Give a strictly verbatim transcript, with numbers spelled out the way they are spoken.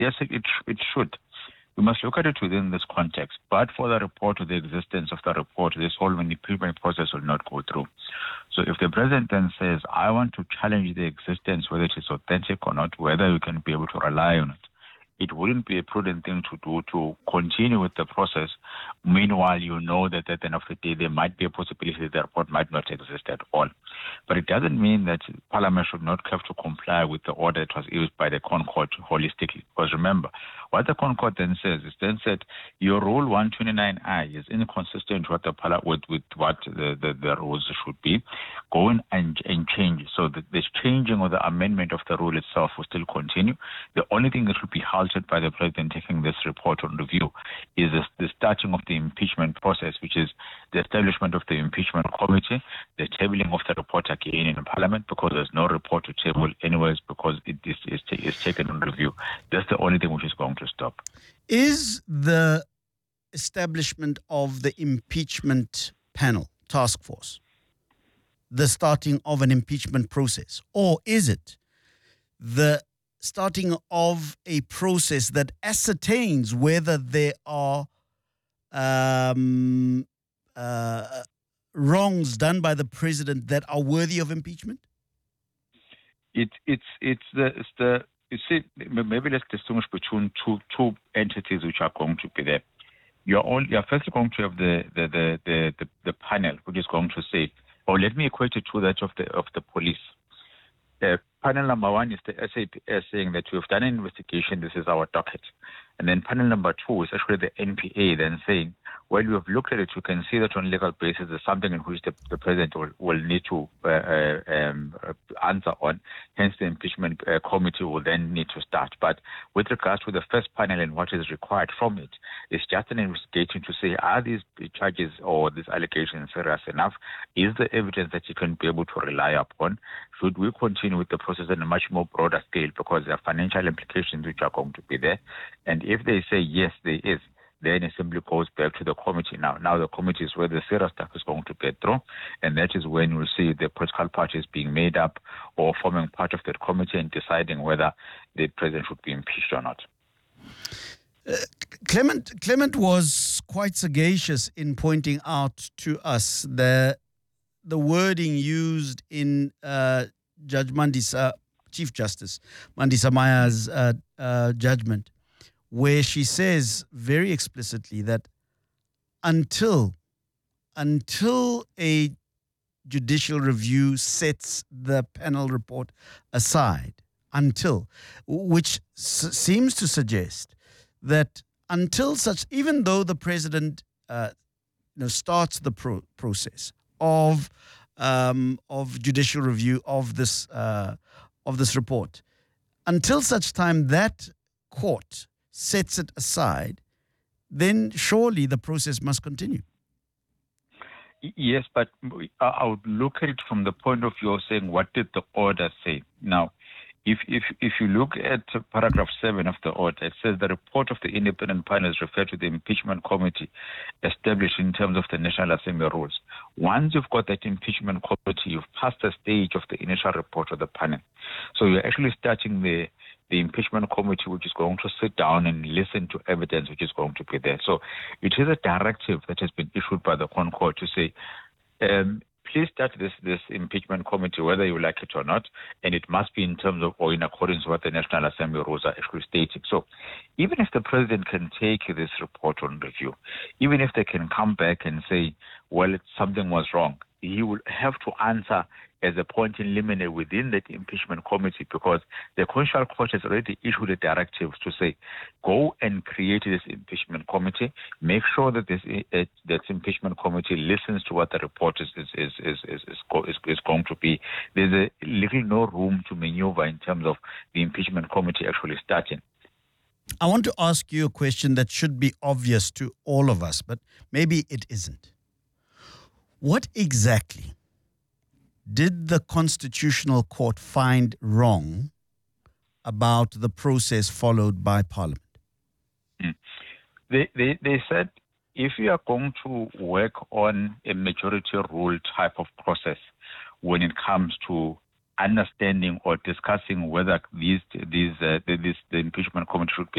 Yes, it, it, it should. We must look at it within this context. But for the report or the existence of the report, this whole impeachment process will not go through. So if the president then says, I want to challenge the existence, whether it is authentic or not, whether we can be able to rely on it, it wouldn't be a prudent thing to do to continue with the process. Meanwhile, you know that at the end of the day, there might be a possibility that the report might not exist at all. But it doesn't mean that Parliament should not have to comply with the order that was issued by the ConCourt holistically. Because remember, what the ConCourt then says is then said, your Rule one twenty-nine I is inconsistent with, the, with, with what the, the, the rules should be. Go in and, and change. So the, this changing or the amendment of the rule itself will still continue. The only thing that will be halted by the president taking this report on review is the, the starting of the impeachment process, which is the establishment of the impeachment committee, the tabling of the report again in Parliament, because there's no report to table anyways, because it is, is, is taken on review. That's the only thing which is going to stop. Is the establishment of the impeachment panel, task force, the starting of an impeachment process, or is it the starting of a process that ascertains whether there are um, uh, wrongs done by the president that are worthy of impeachment? It, it's it's the it's the you see, maybe let's distinguish between two two entities which are going to be there. You're all you're first going to have the the the the, the, the panel, which is going to say, or let me equate it to that of the of the police. Uh, panel number one is the S A P S saying that we've done an investigation, this is our docket. And then panel number two is actually the N P A then saying, well, we have looked at it, you can see that on legal basis there's something in which the, the president will, will need to uh, uh, um, uh, answer on. Hence, the impeachment uh, committee will then need to start. But with regards to the first panel and what is required from it, it's just an investigation to say, are these charges or these allegations serious enough? Is there evidence that you can be able to rely upon? Should we continue with the process on a much more broader scale, because there are financial implications which are going to be there? And if they say yes, there is, then it simply goes back to the committee now. Now the committee is where the serious stuff is going to get through, and that is when you'll see the political parties being made up or forming part of that committee and deciding whether the president should be impeached or not. Uh, Clement Clement was quite sagacious in pointing out to us the the wording used in uh, Judge Mandisa, Chief Justice Mandisa Maya's uh, uh, judgment, where she says very explicitly that until until a judicial review sets the panel report aside, until, which s- seems to suggest that until such, even though the president uh, you know, starts the pro- process of um, of judicial review of this uh, of this report, until such time that court sets it aside, then surely the process must continue. Yes, but I would look at it from the point of view of saying, what did the order say? Now, if if if you look at paragraph seven of the order, it says the report of the independent panel is referred to the impeachment committee established in terms of the National Assembly rules. Once you've got that impeachment committee, you've passed the stage of the initial report of the panel. So you're actually starting the the impeachment committee, which is going to sit down and listen to evidence which is going to be there. So it is a directive that has been issued by the ConCourt to say, um, please start this, this impeachment committee, whether you like it or not, and it must be in terms of or in accordance with what the National Assembly rules are actually stating. So even if the president can take this report on review, even if they can come back and say, well, something was wrong, he will have to answer as a point in limine within that impeachment committee, because the Constitutional Court has already issued a directive to say, go and create this impeachment committee, make sure that this uh, that impeachment committee listens to what the report is is is is is, is, is, is going to be. There's a little no room to maneuver in terms of the impeachment committee actually starting. I want to ask you a question that should be obvious to all of us, but maybe it isn't. What exactly did the Constitutional Court find wrong about the process followed by Parliament? Mm. They, they they said if you are going to work on a majority rule type of process when it comes to understanding or discussing whether these these uh, this the impeachment committee should be